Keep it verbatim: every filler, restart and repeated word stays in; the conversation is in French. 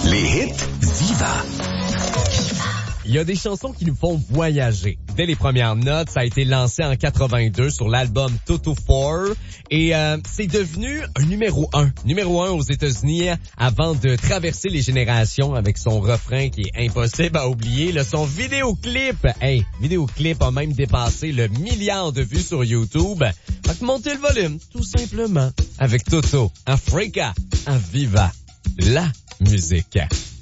Les hits Viva. Il y a des chansons qui nous font voyager. Dès les premières notes, ça a été lancé en quatre-vingt-deux sur l'album Toto quatre et euh, c'est devenu un numéro un. Numéro un aux États-Unis avant de traverser les générations avec son refrain qui est impossible à oublier. Là, son vidéoclip, hey, vidéoclip a même dépassé le milliard de vues sur YouTube. Fait que montez le volume, tout simplement, avec Toto, Africa, à Viva, la musique.